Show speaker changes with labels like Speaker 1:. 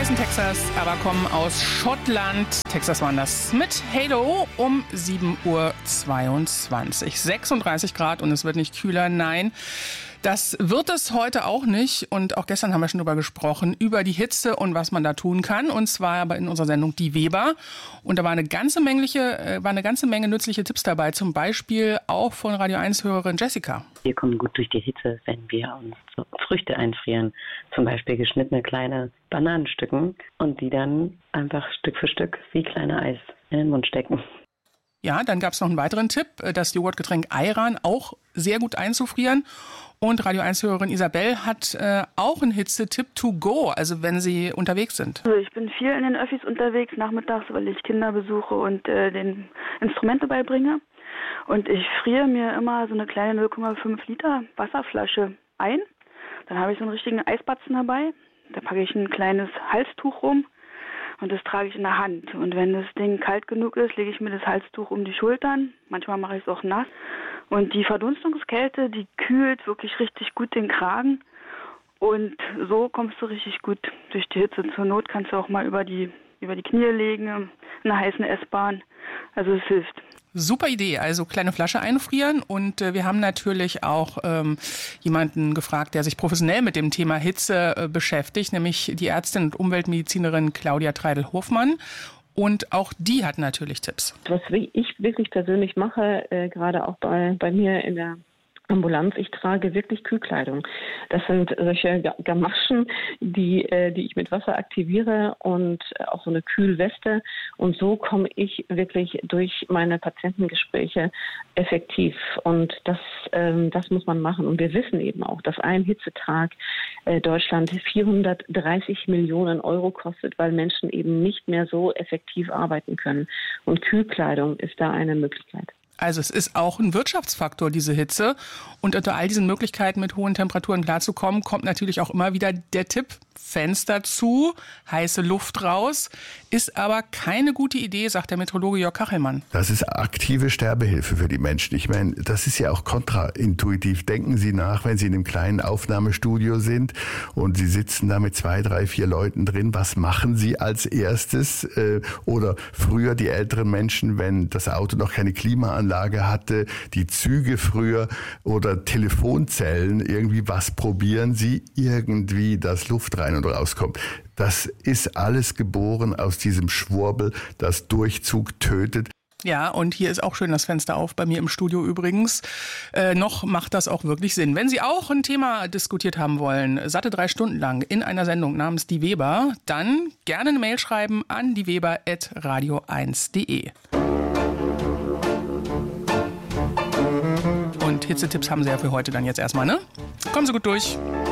Speaker 1: heißen Texas, aber kommen aus Schottland. Texas waren das mit Halo um 7:22 Uhr. 36 Grad und es wird nicht kühler, nein. Das wird es heute auch nicht. Und auch gestern haben wir schon darüber gesprochen, über die Hitze und was man da tun kann. Und zwar aber in unserer Sendung Die Weber. Und da war eine ganze Menge nützliche Tipps dabei. Zum Beispiel auch von Radio 1-Hörerin Jessica.
Speaker 2: Wir kommen gut durch die Hitze, wenn wir uns so Früchte einfrieren. Zum Beispiel geschnittene kleine Bananenstücken und die dann einfach Stück für Stück wie kleine Eis in den Mund stecken.
Speaker 1: Ja, dann gab es noch einen weiteren Tipp, das Joghurtgetränk Ayran auch sehr gut einzufrieren. Und Radio 1-Hörerin Isabel hat auch einen Hitzetipp to go, also wenn Sie unterwegs sind.
Speaker 3: Also ich bin viel in den Öffis unterwegs nachmittags, weil ich Kinder besuche und den Instrumente beibringe. Und ich friere mir immer so eine kleine 0,5 Liter Wasserflasche ein. Dann habe ich so einen richtigen Eisbatzen dabei. Da packe ich ein kleines Halstuch rum. Und das trage ich in der Hand. Und wenn das Ding kalt genug ist, lege ich mir das Halstuch um die Schultern. Manchmal mache ich es auch nass. Und die Verdunstungskälte, die kühlt wirklich richtig gut den Kragen. Und so kommst du richtig gut durch die Hitze. Zur Not kannst du auch mal über die Knie legen, in einer heißen S-Bahn. Also es hilft.
Speaker 1: Super Idee, also kleine Flasche einfrieren und wir haben natürlich auch jemanden gefragt, der sich professionell mit dem Thema Hitze beschäftigt, nämlich die Ärztin und Umweltmedizinerin Claudia Treidel-Hofmann. Und auch die hat natürlich Tipps.
Speaker 4: Was ich wirklich persönlich mache, gerade auch bei mir in der Ambulanz, ich trage wirklich Kühlkleidung. Das sind solche Gamaschen, die ich mit Wasser aktiviere und auch so eine Kühlweste. Und so komme ich wirklich durch meine Patientengespräche effektiv. Und das muss man machen. Und wir wissen eben auch, dass ein Hitzetag Deutschland 430 Millionen Euro kostet, weil Menschen eben nicht mehr so effektiv arbeiten können. Und Kühlkleidung ist da eine Möglichkeit.
Speaker 1: Also es ist auch ein Wirtschaftsfaktor, diese Hitze. Und unter all diesen Möglichkeiten, mit hohen Temperaturen klarzukommen, kommt natürlich auch immer wieder der Tipp, Fenster zu, heiße Luft raus. Ist aber keine gute Idee, sagt der Meteorologe Jörg Kachelmann.
Speaker 5: Das ist aktive Sterbehilfe für die Menschen. Ich meine, das ist ja auch kontraintuitiv. Denken Sie nach, wenn Sie in einem kleinen Aufnahmestudio sind und Sie sitzen da mit 2, 3, 4 Leuten drin. Was machen Sie als erstes? Oder früher die älteren Menschen, wenn das Auto noch keine Klimaanlage hatte, die Züge früher oder Telefonzellen, irgendwie was probieren Sie? Irgendwie, dass Luft rein und rauskommt. Das ist alles geboren aus diesem Schwurbel, das Durchzug tötet.
Speaker 1: Ja, und hier ist auch schön das Fenster auf, bei mir im Studio übrigens. Noch macht das auch wirklich Sinn. Wenn Sie auch ein Thema diskutiert haben wollen, satte 3 Stunden lang in einer Sendung namens Die Weber, dann gerne eine Mail schreiben an dieweber@radio1.de. Und Hitzetipps haben Sie ja für heute dann jetzt erstmal, ne? Kommen Sie gut durch.